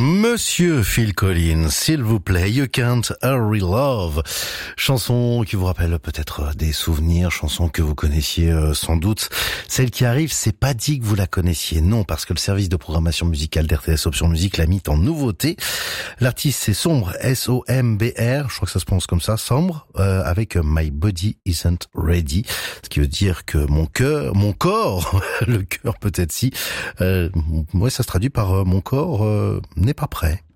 Monsieur Phil Collins, s'il vous plaît, You Can't Hurry Love. Chanson qui vous rappelle peut-être des souvenirs, chanson que vous connaissiez sans doute. Celle qui arrive, c'est pas dit que vous la connaissiez, non, parce que le service de programmation musicale d'RTS Option Musique l'a mis en nouveauté. L'artiste c'est Sombre, S-O-M-B-R, je crois que ça se prononce comme ça, Sombre, avec My Body Isn't Ready, ce qui veut dire que mon corps, le cœur peut-être si, ouais, ça se traduit par mon corps n'est pas prêt.